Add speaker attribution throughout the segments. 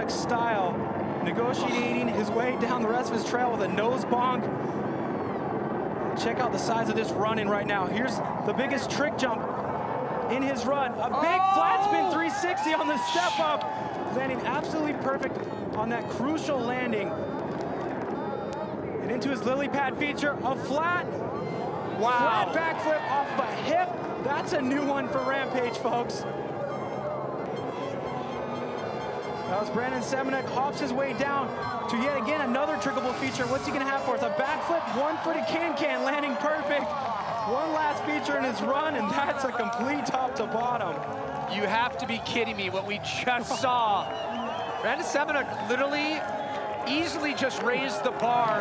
Speaker 1: Seminuk style, negotiating his way down the rest of his trail with a nose bonk. Check out the size of this run-in right now. Here's the biggest trick jump in his run. A big flat spin 360 on the step up, landing absolutely perfect on that crucial landing. And into his lily pad feature, a flat backflip off of a hip. That's a new one for Rampage, folks. That was Brandon Seminuk, hops his way down to yet again another trickable feature. What's he gonna have for us? A backflip, one-footed can-can, landing perfect. One last feature in his run, and that's a complete top to bottom.
Speaker 2: You have to be kidding me, what we just saw. Brandon Seminuk literally easily just raised the bar.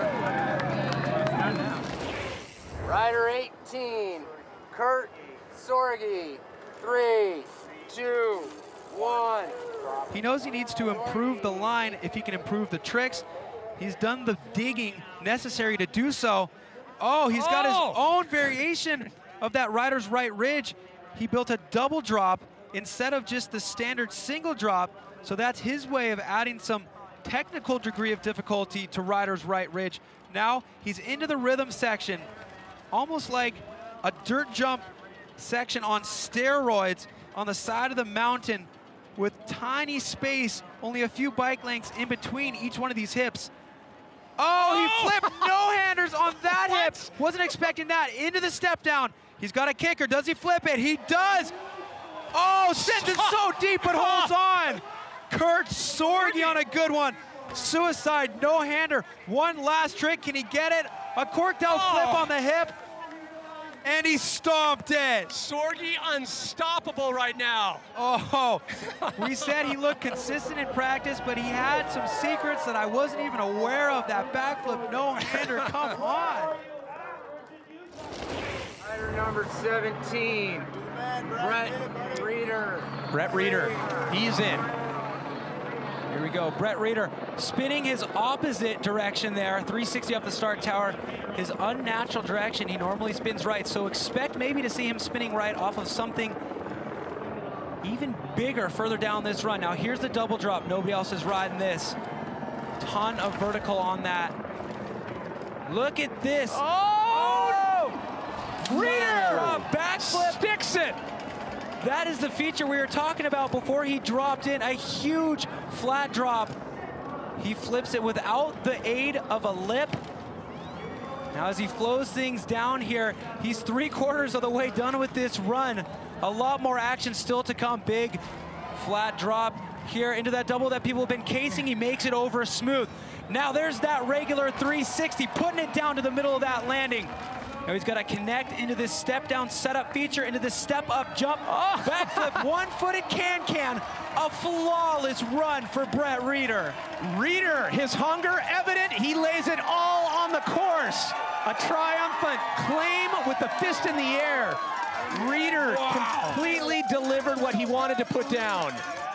Speaker 3: Rider 18, Kurt Sorgi. 3, 2, 1.
Speaker 1: He knows he needs to improve the line if he can improve the tricks. He's done the digging necessary to do so. Oh, he's got his own variation of that rider's right ridge. He built a double drop instead of just the standard single drop. So that's his way of adding some technical degree of difficulty to rider's right ridge. Now he's into the rhythm section, almost like a dirt jump section on steroids on the side of the mountain with tiny space, only a few bike lengths in between each one of these hips. Oh, he flipped no-handers on that hip. Wasn't expecting that. Into the step down. He's got a kicker. Does he flip it? He does. Oh, sends it so deep but holds on. Kurt Sorgi on a good one. Suicide no-hander. One last trick. Can he get it? A corked out flip on the hip. And he stomped it.
Speaker 2: Sorgi unstoppable right now.
Speaker 1: Oh, we said he looked consistent in practice, but he had some secrets that I wasn't even aware of. That backflip no-hander, come on.
Speaker 3: Rider number 17, Brett Reeder.
Speaker 2: Brett Reeder, he's in.
Speaker 1: Here we go, Brett Reeder spinning his opposite direction there, 360 off the start tower. His unnatural direction, he normally spins right, so expect maybe to see him spinning right off of something even bigger further down this run. Now here's the double drop, nobody else is riding this. Ton of vertical on that. Look at this.
Speaker 2: Oh! Reeder!
Speaker 1: Backflip.
Speaker 2: Sticks it!
Speaker 1: That is the feature we were talking about before he dropped in, a huge flat drop. He flips it without the aid of a lip. Now as he flows things down here, he's 3/4 of the way done with this run. A lot more action still to come. Big flat drop here into that double that people have been casing. He makes it over smooth. Now there's that regular 360, putting it down to the middle of that landing. Now he's got to connect into this step down setup feature, into this step up jump. Backflip, one-footed can-can. A flawless run for Brett Reeder.
Speaker 2: Reeder, his hunger evident. He lays it all on the course. A triumphant claim with the fist in the air. Reeder completely delivered what he wanted to put down.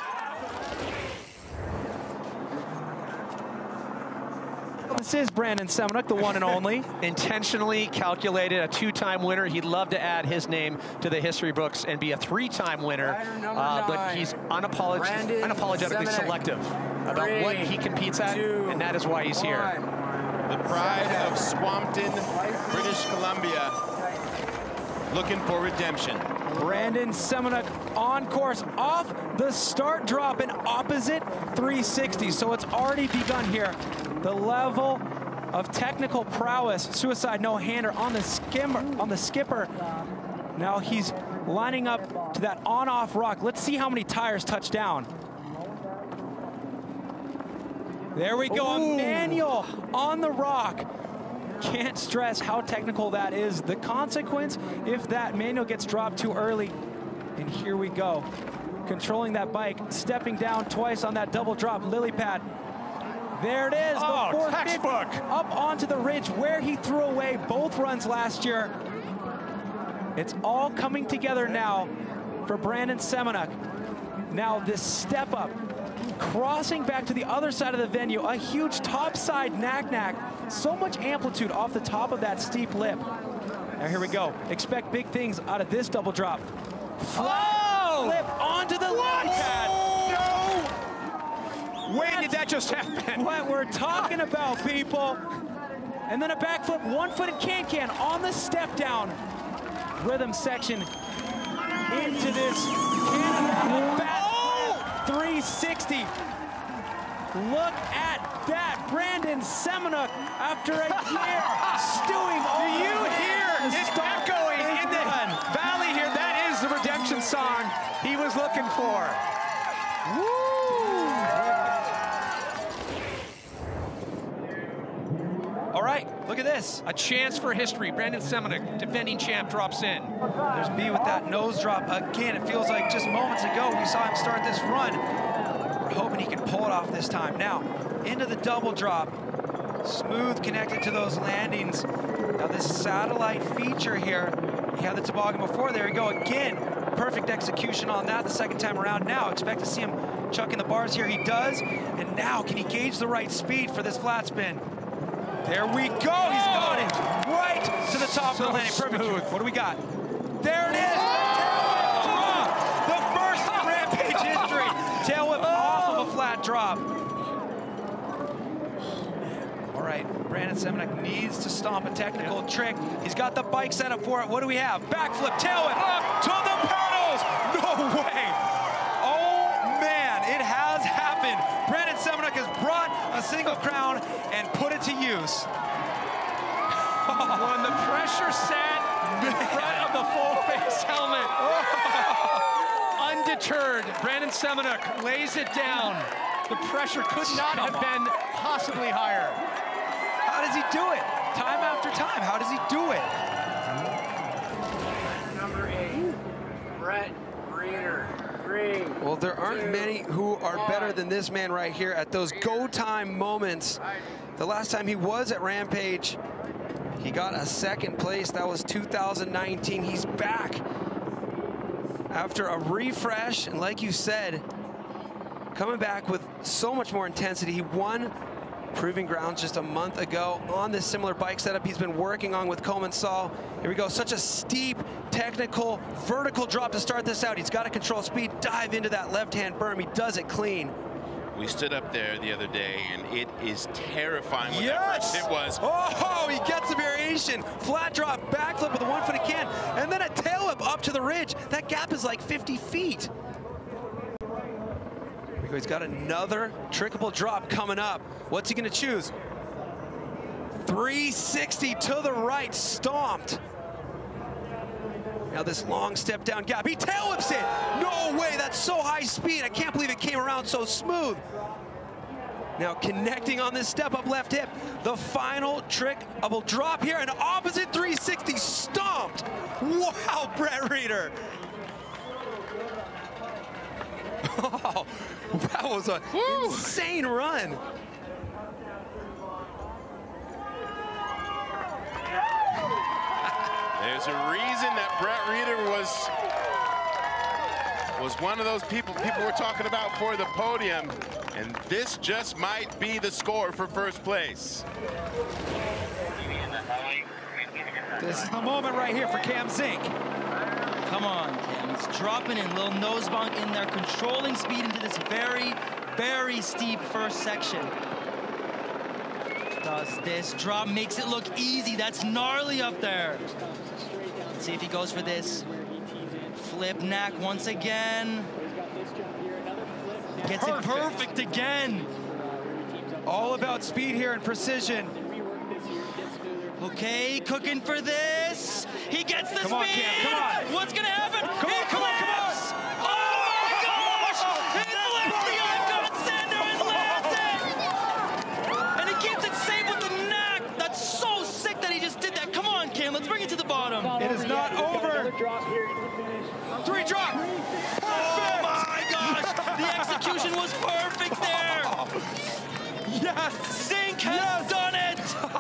Speaker 1: This is Brandon Seminuk, the one and only.
Speaker 2: Intentionally calculated, a 2-time winner. He'd love to add his name to the history books and be a 3-time winner, but he's unapologetically selective about what he competes at, and that is why he's here.
Speaker 4: The pride of Squampton, British Columbia, looking for redemption.
Speaker 1: Brandon Seminuk on course, off the start drop, an opposite 360, so it's already begun here. The level of technical prowess, suicide no-hander on the skipper. Now he's lining up to that on-off rock. Let's see how many tires touch down. There we go, a manual on the rock. Can't stress how technical that is. The consequence if that manual gets dropped too early. And here we go. Controlling that bike, stepping down twice on that double drop lily pad. There it is, the 450 up onto the ridge where he threw away both runs last year. It's all coming together now for Brandon Seminuk. Now this step up, crossing back to the other side of the venue, a huge topside knack-knack. So much amplitude off the top of that steep lip. Now here we go. Expect big things out of this double drop. Flat flip onto the lily pad.
Speaker 2: When did that just happen?
Speaker 5: What we're talking about, people. And then a backflip, one-footed can-can on the step down. Rhythm section into this can-can back 360. Look at that, Brandon Semenuk, after a year stewing over.
Speaker 2: Do you hear it echoing in the valley here? That is the redemption song he was looking for. Woo!
Speaker 1: All right, look at this.
Speaker 2: A chance for history. Brandon Semenuk, defending champ, drops in.
Speaker 1: There's B with that nose drop. Again, it feels like just moments ago we saw him start this run. We're hoping he can pull it off this time. Now, into the double drop. Smooth connected to those landings. Now this satellite feature here, he had the toboggan before. There we go again. Perfect execution on that the second time around. Now expect to see him chucking the bars here. He does. And now can he gauge the right speed for this flat spin? There we go. He's got it right to the top of the landing. Perfect. What do we got? There it is. The first in Rampage history. Tail whip off of a flat drop. All right, Brandon Semenuk needs to stomp a technical trick. He's got the bike set up for it. What do we have? Backflip, tail whip, up to the pedals. No way. Oh, man, it has happened. Brandon Semenuk has brought a single crown and put it to use.
Speaker 2: When the pressure sat in front of the full face helmet. Undeterred, Brandon Semenuk lays it down. The pressure could not have been possibly higher.
Speaker 1: How does he do it? Time after time, how does he do it?
Speaker 3: Number 8, Brett Reeder. 3.
Speaker 6: Well, there aren't many who are better than this man right here at those go time moments. The last time he was at Rampage, he got a second place. That was 2019. He's back after a refresh, and like you said, coming back with so much more intensity. He won Proving Grounds just a month ago on this similar bike setup he's been working on with Coleman Saul. Here we go, such a steep, technical, vertical drop to start this out. He's got to control speed, dive into that left-hand berm. He does it clean.
Speaker 4: We stood up there the other day, and it is terrifying what that first hit was.
Speaker 6: Oh, he gets the variation. Flat drop, backflip with a one-footed can, and then a tail whip up to the ridge. That gap is like 50 feet. He's got another trickable drop coming up. What's he going to choose? 360 to the right, stomped. Now this long step down gap. He tail whips it. No way, that's so high speed. I can't believe it came around so smooth. Now connecting on this step up left hip. The final trickable drop here, an opposite 360 stomped. Wow, Brett Reeder. Oh, that was an insane run.
Speaker 4: There's a reason that Brett Reeder was one of those people were talking about for the podium, and this just might be the score for first place.
Speaker 1: This is the moment right here for Cam Zink.
Speaker 7: Come on, Cam. He's dropping in, little nose bonk in there, controlling speed into this very, very steep first section. Does this drop, makes it look easy. That's gnarly up there. Let's see if he goes for this. Flip knack once again. Gets it perfect again.
Speaker 1: All about speed here and precision.
Speaker 7: Okay, cooking for this. He gets the
Speaker 1: Come on,
Speaker 7: speed.
Speaker 1: Cam, come on.
Speaker 7: What's gonna happen?
Speaker 1: Come on, come on, come on.
Speaker 7: Oh my gosh! He flips the icon sender and lands it. And he keeps it safe with the knack. That's so sick that he just did that. Come on, Cam, let's bring it to the bottom.
Speaker 1: It is not over. 3 drop.
Speaker 7: Oh my gosh! The execution was perfect there.
Speaker 1: Yes.
Speaker 7: Zink has done it.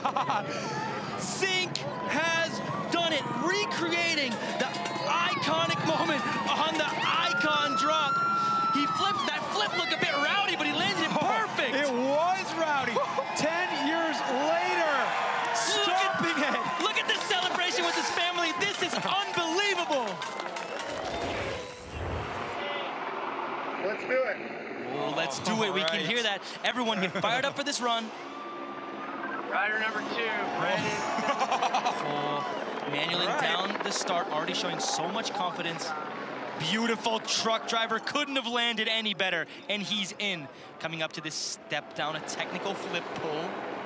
Speaker 7: Zink has done it, recreating the iconic moment on the icon drop. He flips that flip, look a bit rowdy, but he landed it perfect.
Speaker 1: It was rowdy. 10 years later, stomping it.
Speaker 7: Look at this celebration with his family. This is unbelievable.
Speaker 3: Let's do it.
Speaker 7: Oh, let's do it. We can hear that. Everyone get fired up for this run.
Speaker 3: Rider number 2, Brandon.
Speaker 7: Manueling down the start, already showing so much confidence. Beautiful truck driver, couldn't have landed any better, and he's in. Coming up to this step down, a technical flip pull.